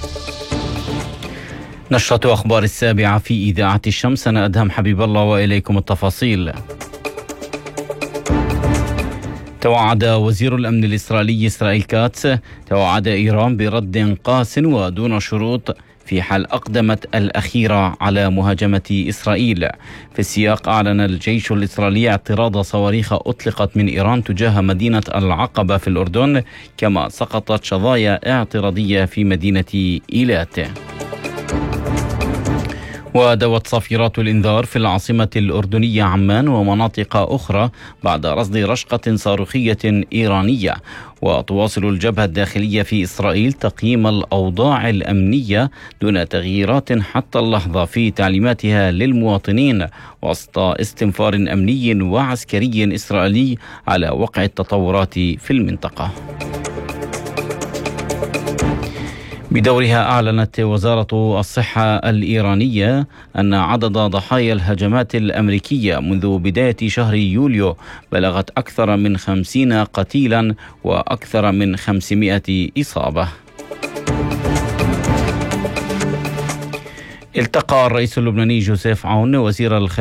نشرة أخبار 7 في إذاعة الشمس. أنا أدهم حبيب الله وإليكم التفاصيل. توعد وزير الأمن الإسرائيلي إسرائيل كاتس توعد إيران برد قاس ودون شروط في حال أقدمت الأخيرة على مهاجمة إسرائيل. في السياق أعلن الجيش الإسرائيلي اعتراض صواريخ أطلقت من إيران تجاه مدينة العقبة في الأردن، كما سقطت شظايا اعتراضية في مدينة إيلات. ودوت صافرات الإنذار في العاصمة الأردنية عمان ومناطق أخرى بعد رصد رشقة صاروخية إيرانية. وتواصل الجبهة الداخلية في إسرائيل تقييم الأوضاع الأمنية دون تغييرات حتى اللحظة في تعليماتها للمواطنين، وسط استنفار أمني وعسكري إسرائيلي على وقع التطورات في المنطقة. بدورها أعلنت وزارة الصحة الإيرانية أن عدد ضحايا الهجمات الأمريكية منذ بداية شهر يوليو بلغت أكثر من 50 قتيلا وأكثر من 500 إصابة. التقى الرئيس اللبناني جوزيف عون وزير